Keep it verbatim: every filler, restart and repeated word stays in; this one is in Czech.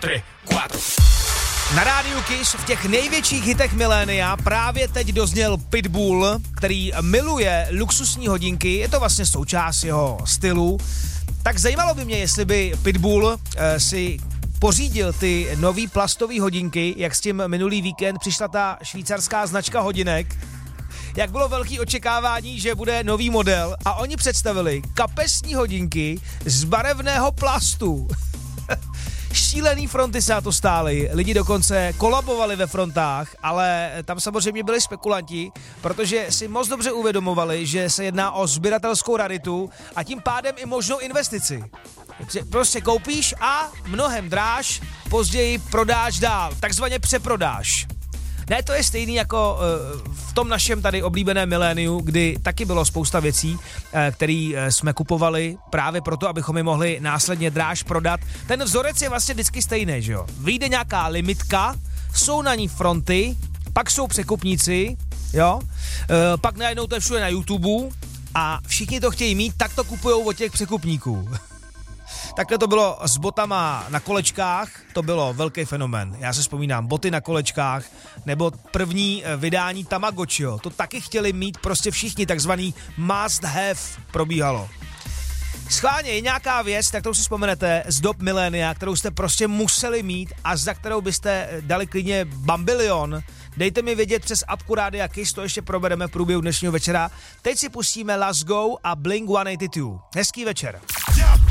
tři, čtyři. Na rádiu Kiss v těch největších hitech milénia právě teď dozněl Pitbull, který miluje luxusní hodinky, je to vlastně součást jeho stylu. Tak zajímalo by mě, jestli by Pitbull eh, si pořídil ty nový plastové hodinky, jak s tím minulý víkend přišla ta švýcarská značka hodinek. Jak bylo velký očekávání, že bude nový model a oni představili kapesní hodinky z barevného plastu. Šílený fronty se na to stály, lidi dokonce kolabovali ve frontách, ale tam samozřejmě byli spekulanti, protože si moc dobře uvědomovali, že se jedná o sběratelskou raritu a tím pádem i možnou investici. Prostě koupíš a mnohem dráž, později prodáš dál, takzvaně přeprodáš. Ne, to je stejný jako uh, v tom našem tady oblíbeném miléniu, kdy taky bylo spousta věcí, uh, které uh, jsme kupovali právě proto, abychom je mohli následně dráž prodat. Ten vzorec je vlastně vždycky stejný, že jo? Vyjde nějaká limitka, jsou na ní fronty, pak jsou překupníci, jo? Uh, pak najednou to je všude na YouTube a všichni to chtějí mít, tak to kupujou od těch překupníků. Takhle to bylo s botama na kolečkách, to bylo velký fenomén. Já se vzpomínám, boty na kolečkách, nebo první vydání Tamagotchiho, to taky chtěli mít prostě všichni, takzvaný must have probíhalo. Schválně je nějaká věc, tak kterou si vzpomenete z dob milénia, kterou jste prostě museli mít a za kterou byste dali klidně bambilion. Dejte mi vědět přes apku Rádia Kiss, to ještě probereme v průběhu dnešního večera. Teď si pustíme Let's Go a Blink sto osmdesát dva. Hezký večer.